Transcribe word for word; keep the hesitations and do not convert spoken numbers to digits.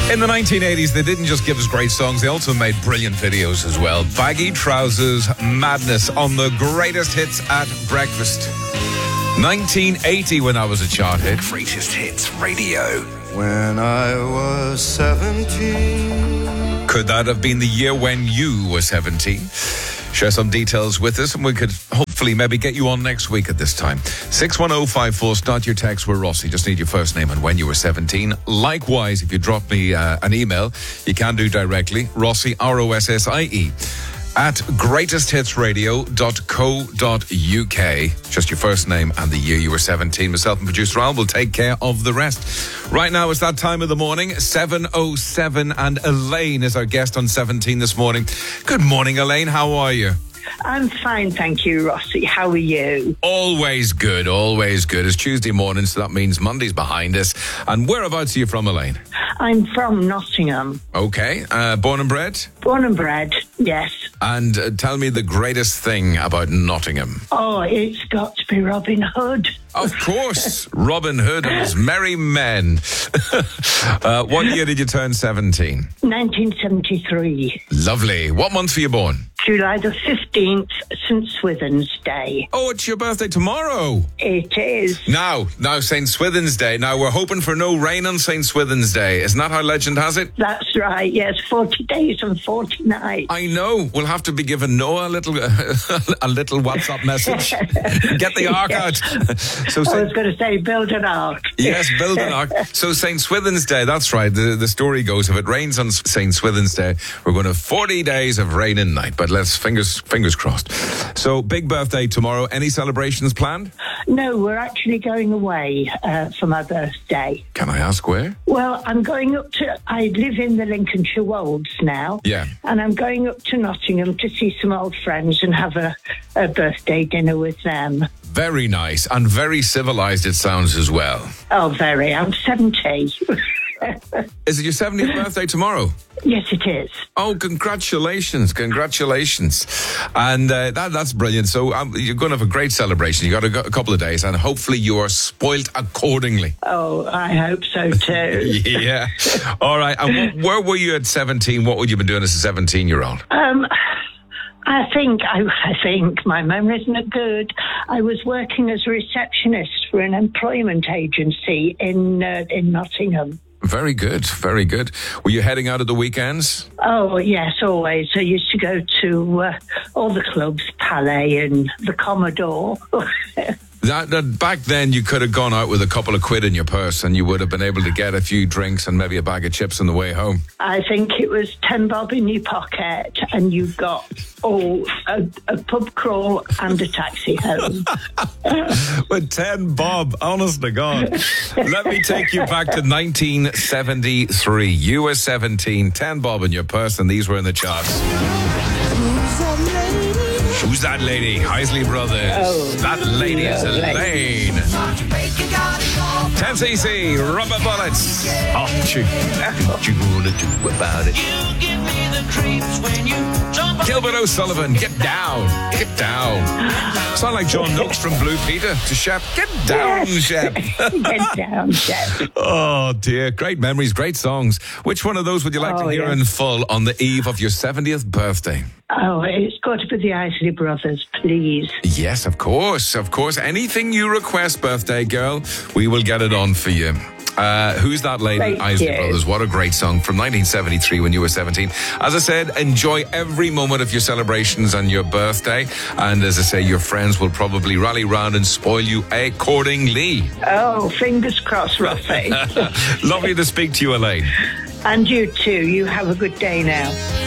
In the nineteen eighties, they didn't just give us great songs, they also made brilliant videos as well. Baggy Trousers, Madness on the greatest hits at breakfast. nineteen eighty when I was a chart hit. Greatest Hits Radio. When I was seventeen. Could that have been the year when you were seventeen? Share some details with us and we could hopefully maybe get you on next week at this time. six one oh five four, start your text with Rossi. Just need your first name and when you were seventeen. Likewise, if you drop me uh, an email, you can do directly. Rossi, R O S S I E, at greatest hits radio dot co dot U K. Just your first name and the year you were seventeen. Myself and producer Al will take care of the rest. Right now, it's that time of the morning, seven oh seven, and Elaine is our guest on seventeen this morning. Good morning, Elaine. How are you? I'm fine, thank you, Rossi. How are you? Always good, always good. It's Tuesday morning, so that means Monday's behind us. And whereabouts are you from, Elaine? I'm from Nottingham. Okay. Uh, born and bred? Born and bred, yes. And uh, tell me the greatest thing about Nottingham. Oh, it's got to be Robin Hood. Of course, Robin Hood and his merry men. uh, what year did you turn seventeen? nineteen seventy-three. Lovely. What month were you born? July the fifteenth, Saint Swithin's Day. Oh, it's your birthday tomorrow. It is. Now, now Saint Swithin's Day. Now, we're hoping for no rain on Saint Swithin's Day. Isn't that how legend has it? That's right, yes. forty days and forty nights. I know. We'll have to be giving Noah a little, uh, a little WhatsApp message. Get the ark Yes. out. So I Saint was going to say, build an ark. Yes, build an ark. So Saint Swithin's Day, that's right. The, the story goes, if it rains on Saint Swithin's Day, we're going to have forty days of rain and night. But let's, fingers fingers crossed. So, big birthday tomorrow. Any celebrations planned? No, we're actually going away uh, for my birthday. Can I ask where? Well, I'm going up to, I live in the Lincolnshire Wolds now. Yeah. And I'm going up to Nottingham to see some old friends and have a, a birthday dinner with them. Very nice and very civilized it sounds as well. Oh, very. I'm seventy. Is it your seventieth birthday tomorrow? Yes, it is. Oh, congratulations, congratulations. And uh, that that's brilliant. So um, you're going to have a great celebration. You've got a, go- a couple of days and hopefully you are spoilt accordingly. Oh, I hope so too. Yeah. All right. And wh- where were you at seventeen? What would you been doing as a seventeen-year-old? Um... I think, I, I think, my memory's not good. I was working as a receptionist for an employment agency in uh, in Nottingham. Very good, very good. Were you heading out at the weekends? Oh, yes, always. I used to go to uh, all the clubs, Palais and the Commodore. That, that back then, you could have gone out with a couple of quid in your purse and you would have been able to get a few drinks and maybe a bag of chips on the way home. I think it was ten bob in your pocket and you got oh, a, a pub crawl and a taxi home. With ten bob, honest to God. Let me take you back to nineteen seventy-three. You were seventeen, ten bob in your purse, and these were in the charts. Who's that lady? Isley Brothers. Oh, that lady is Elaine. ten C C, Rubber Bullets. Oh, you, what you gonna do about it? Gilbert O'Sullivan, get down, get down. Sound like John Noakes from Blue Peter to Shep. Get down, Yes. Shep. Get down, Shep. Oh, dear. Great memories, great songs. Which one of those would you like Oh, to hear yeah. in full on the eve of your seventieth birthday? Oh, it's got to be the Isley Brothers, please. Yes, of course, of course. Anything you request, birthday girl, we will get it on for you. Uh, who's that lady? Thank Isley you. Brothers. What a great song from nineteen seventy-three when you were seventeen. As I said, enjoy every moment of your celebrations and your birthday. And as I say, your friends will probably rally round and spoil you accordingly. Oh, fingers crossed, Rossi. Lovely to speak to you, Elaine. And you too. You have a good day now.